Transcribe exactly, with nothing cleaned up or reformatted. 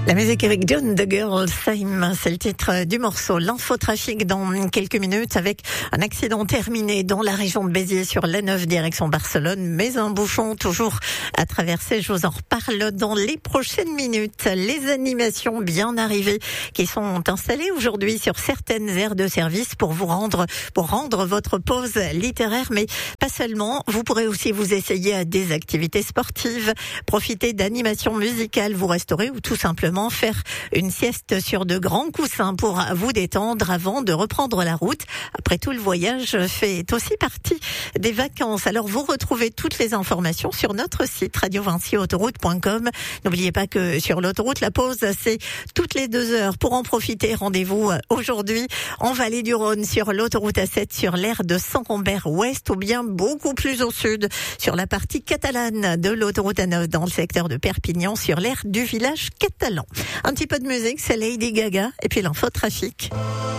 La musique avec John The Girl Same, c'est le titre du morceau. L'infotrafic dans quelques minutes avec un accident terminé dans la région de Béziers sur l'A neuf direction Barcelone, mais un bouchon toujours à traverser. Je vous en reparle dans les prochaines minutes. Les animations bien arrivées qui sont installées aujourd'hui sur certaines aires de service pour vous rendre, pour rendre votre pause littéraire, mais pas seulement. Vous pourrez aussi vous essayer à des activités sportives, profiter d'animations musicales, vous restaurer ou tout simplement faire une sieste sur de grands coussins pour vous détendre avant de reprendre la route. Après tout, le voyage fait aussi partie des vacances. Alors, vous retrouvez toutes les informations sur notre site radio vinci autoroute point com. N'oubliez pas que sur l'autoroute, la pause, c'est toutes les deux heures. Pour en profiter, rendez-vous aujourd'hui en Vallée du Rhône sur l'autoroute A sept sur l'aire de Saint-Rambert-Ouest ou bien beaucoup plus au sud sur la partie catalane de l'autoroute A neuf dans le secteur de Perpignan sur l'aire du village catalan. Un petit peu de musique, c'est Lady Gaga et puis l'infotrafic.